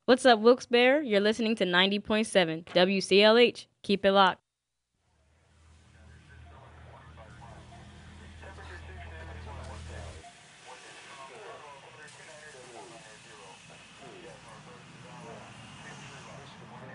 What's up, Wilkes-Barre? You're listening to 90.7 WCLH. Keep it locked.